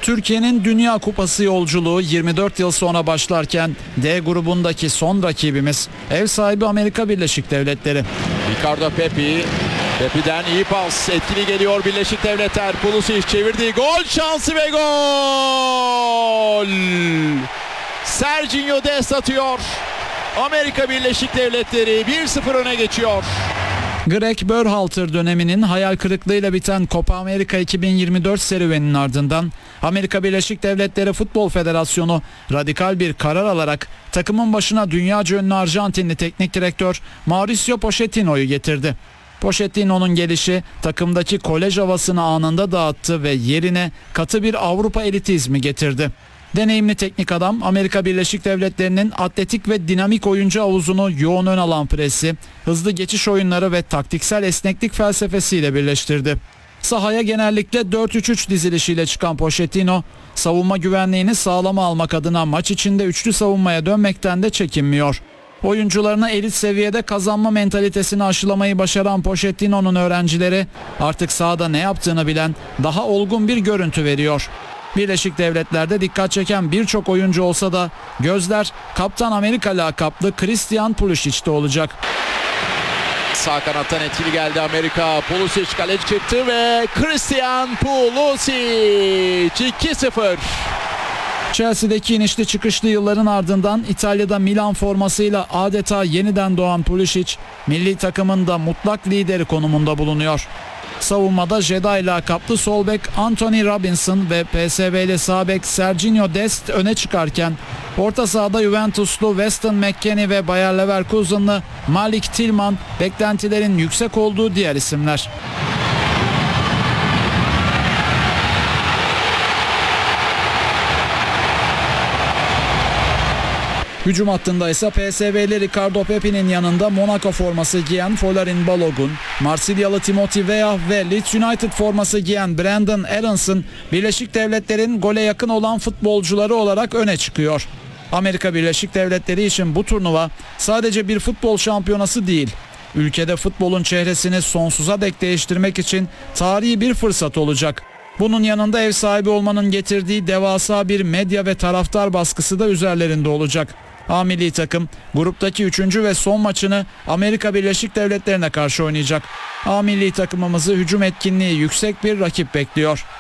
Türkiye'nin Dünya Kupası yolculuğu 24 yıl sonra başlarken D grubundaki son rakibimiz ev sahibi Amerika Birleşik Devletleri. Ricardo Pepi. Pepi'den iyi pas. Etkili geliyor Birleşik Devletler. Pulisic çevirdiği gol şansı ve gol! Serginho Dest atıyor. Amerika Birleşik Devletleri 1-0 öne geçiyor. Greg Berhalter döneminin hayal kırıklığıyla biten Copa America 2024 serüveninin ardından Amerika Birleşik Devletleri Futbol Federasyonu radikal bir karar alarak takımın başına dünyaca ünlü Arjantinli teknik direktör Mauricio Pochettino'yu getirdi. Pochettino'nun gelişi takımdaki kolej havasını anında dağıttı ve yerine katı bir Avrupa elitizmi getirdi. Deneyimli teknik adam Amerika Birleşik Devletleri'nin atletik ve dinamik oyuncu havuzunu yoğun ön alan presi, hızlı geçiş oyunları ve taktiksel esneklik felsefesiyle birleştirdi. Sahaya genellikle 4-3-3 dizilişiyle çıkan Pochettino, savunma güvenliğini sağlama almak adına maç içinde üçlü savunmaya dönmekten de çekinmiyor. Oyuncularına elit seviyede kazanma mentalitesini aşılamayı başaran Pochettino'nun öğrencileri artık sahada ne yaptığını bilen daha olgun bir görüntü veriyor. Birleşik Devletler'de dikkat çeken birçok oyuncu olsa da gözler Kaptan Amerika lakaplı Christian Pulisic'te olacak. Sağ kanattan etkili geldi Amerika. Pulisic kaleci çıktı ve Christian Pulisic 2-0. Chelsea'deki inişli çıkışlı yılların ardından İtalya'da Milan formasıyla adeta yeniden doğan Pulisic, milli takımın da mutlak lideri konumunda bulunuyor. Savunmada Jedi lakaplı sol bek Anthony Robinson ve PSV'li sağ bek Serginho Dest öne çıkarken orta sahada Juventuslu Weston McKennie ve Bayer Leverkusen'lı Malik Tillman beklentilerin yüksek olduğu diğer isimler. Hücum hattında ise PSV'li Ricardo Pepi'nin yanında Monaco forması giyen Folarin Balogun, Marsilyalı Timothy Weah ve Leeds United forması giyen Brandon Aronson, Birleşik Devletler'in gole yakın olan futbolcuları olarak öne çıkıyor. Amerika Birleşik Devletleri için bu turnuva sadece bir futbol şampiyonası değil, ülkede futbolun çehresini sonsuza dek değiştirmek için tarihi bir fırsat olacak. Bunun yanında ev sahibi olmanın getirdiği devasa bir medya ve taraftar baskısı da üzerlerinde olacak. A milli takım gruptaki 3. ve son maçını Amerika Birleşik Devletleri'ne karşı oynayacak. A milli takımımızı hücum etkinliği yüksek bir rakip bekliyor.